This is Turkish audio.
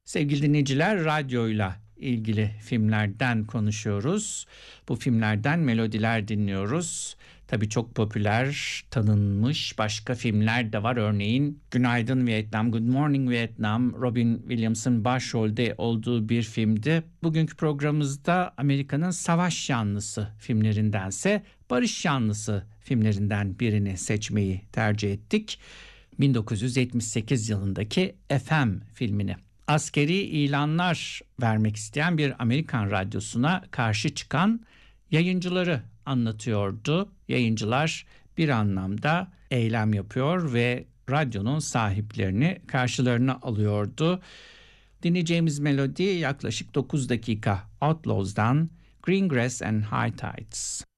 Sevgili dinleyiciler, radyoyla ilgili filmlerden konuşuyoruz. Bu filmlerden melodiler dinliyoruz. Tabii çok popüler, tanınmış başka filmler de var. Örneğin Günaydın Vietnam, Good Morning Vietnam, Robin Williams'ın başrolde olduğu bir filmdi. Bugünkü programımızda Amerika'nın savaş yanlısı filmlerindense barış yanlısı filmlerinden birini seçmeyi tercih ettik. 1978 yılındaki FM filmini. Askeri ilanlar vermek isteyen bir Amerikan radyosuna karşı çıkan yayıncıları anlatıyordu. Yayıncılar bir anlamda eylem yapıyor ve radyonun sahiplerini karşılarına alıyordu. Dinleyeceğimiz melodi yaklaşık 9 dakika. Outlaws'dan Green Grass and High Tides.